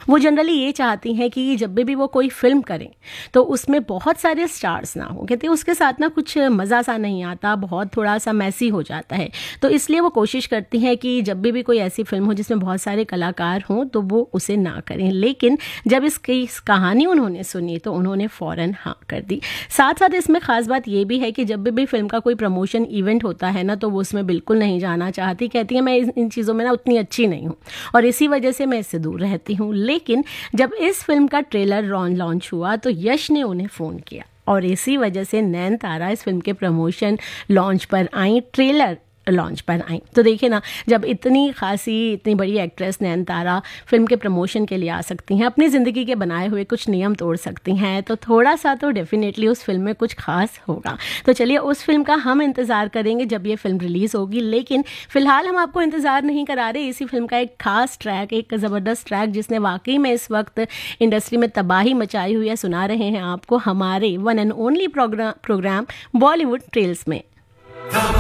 वो जनरली ये चाहती हैं कि जब भी वो कोई फिल्म करें तो उसमें बहुत सारे स्टार्स ना हो, कहते हैं उसके साथ ना कुछ मज़ा सा नहीं आता, बहुत थोड़ा सा मैसी हो जाता है। तो इसलिए वो कोशिश करती हैं कि जब भी कोई ऐसी फिल्म हो जिसमें बहुत सारे कलाकार हों तो वो उसे ना करें। लेकिन जब इसकी कहानी उन्होंने सुनी तो उन्होंने फ़ौरन हाँ कर दी। साथ साथ इसमें ख़ास बात ये भी है कि जब भी फिल्म का कोई प्रमोशन इवेंट होता है ना तो वो उसमें बिल्कुल नहीं जाना चाहती, कहती है मैं इन चीज़ों में ना उतनी अच्छी नहीं हूँ और इसी वजह से मैं इससे दूर रहती हूँ। लेकिन जब इस फिल्म का ट्रेलर लॉन्च हुआ तो यश ने उन्हें फ़ोन किया और इसी वजह से नयनतारा इस फिल्म के प्रमोशन लॉन्च पर आई, ट्रेलर लॉन्च पर आई। तो देखिए ना, जब इतनी खासी इतनी बड़ी एक्ट्रेस नयनतारा फिल्म के प्रमोशन के लिए आ सकती हैं, अपनी ज़िंदगी के बनाए हुए कुछ नियम तोड़ सकती हैं, तो थोड़ा सा तो डेफिनेटली उस फिल्म में कुछ खास होगा। तो चलिए उस फिल्म का हम इंतज़ार करेंगे जब ये फिल्म रिलीज़ होगी। लेकिन फ़िलहाल हम आपको इंतज़ार नहीं करा रहे इसी फिल्म का एक खास ट्रैक, एक ज़बरदस्त ट्रैक जिसने वाकई में इस वक्त इंडस्ट्री में तबाही मचाई हुई है, सुना रहे हैं आपको हमारे one and only programme Bollywood trails में।